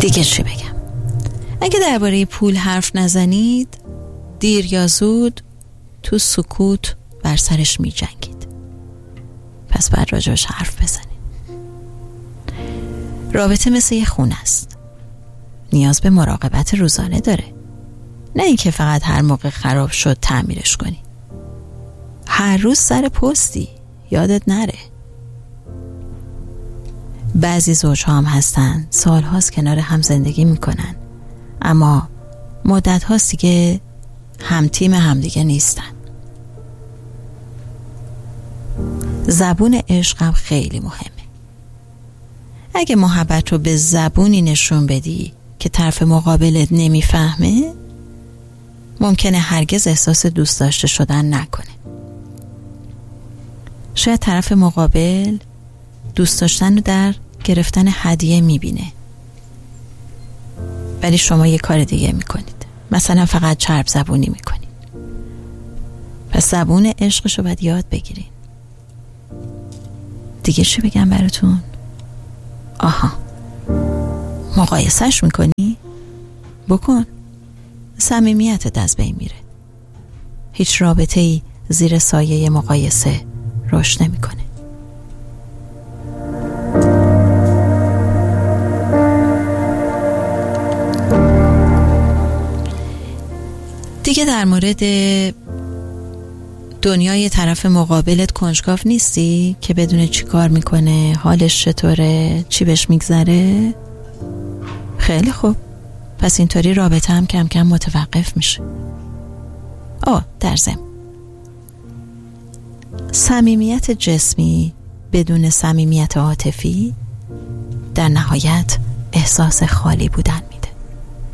دیگه چی بگم؟ اگه درباره پول حرف نزنید، دیر یا زود تو سکوت بر سرش می جنگید. پس بعد راجبش حرف بزنید. رابطه مثل یه خونه است، نیاز به مراقبت روزانه داره، نه اینکه فقط هر موقع خراب شد تعمیرش کنی. هر روز سر پستی، یادت نره. بعضی زوجها هم هستن سال هاست کنار هم زندگی میکنن، اما مدت هاست دیگه هم تیم همدیگه نیستن. زبون عشق هم خیلی مهمه. اگه محبت رو به زبونی نشون بدی که طرف مقابلت نمیفهمه، ممکنه هرگز احساس دوست داشته شدن نکنه. شاید طرف مقابل دوست داشتن رو در گرفتن هدیه میبینه، ولی شما یه کار دیگه میکنید، مثلا فقط چرب زبونی میکنید. پس زبون عشقش رو باید یاد بگیرین. دیگه چی بگم براتون؟ آها، مقایسهش میکنی؟ بکن، صمیمیتت از بین میره. هیچ رابطه‌ای زیر سایه مقایسه رشد نمیکنه. دیگه در مورد دنیای طرف مقابلت کنجکاو نیستی که بدونه چی کار میکنه، حالش چطوره، چی بهش میگذره؟ خیلی خوب، پس اینطوری رابطه هم کم کم متوقف میشه. در ضمن، صمیمیت جسمی بدون صمیمیت عاطفی در نهایت احساس خالی بودن میده.